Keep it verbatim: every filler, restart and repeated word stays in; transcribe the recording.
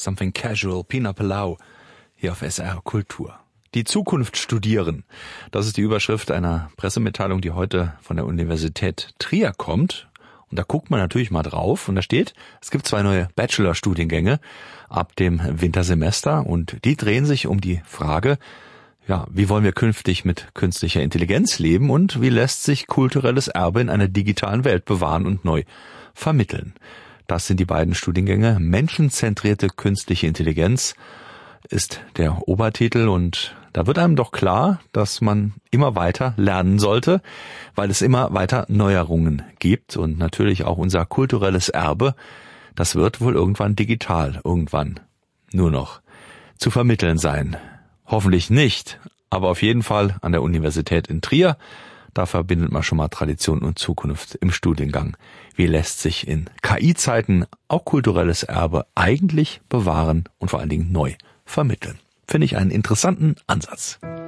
Something Casual, Pina Palau, hier auf S R Kultur. Die Zukunft studieren. Das ist die Überschrift einer Pressemitteilung, die heute von der Universität Trier kommt. Und da guckt man natürlich mal drauf und da steht, es gibt zwei neue Bachelor-Studiengänge ab dem Wintersemester und die drehen sich um die Frage, ja, wie wollen wir künftig mit künstlicher Intelligenz leben und wie lässt sich kulturelles Erbe in einer digitalen Welt bewahren und neu vermitteln. Das sind die beiden Studiengänge. Menschenzentrierte künstliche Intelligenz ist der Obertitel und da wird einem doch klar, dass man immer weiter lernen sollte, weil es immer weiter Neuerungen gibt und natürlich auch unser kulturelles Erbe, das wird wohl irgendwann digital, irgendwann nur noch zu vermitteln sein. Hoffentlich nicht, aber auf jeden Fall an der Universität in Trier. Da verbindet man schon mal Tradition und Zukunft im Studiengang. Wie lässt sich in K I-Zeiten auch kulturelles Erbe eigentlich bewahren und vor allen Dingen neu vermitteln? Finde ich einen interessanten Ansatz.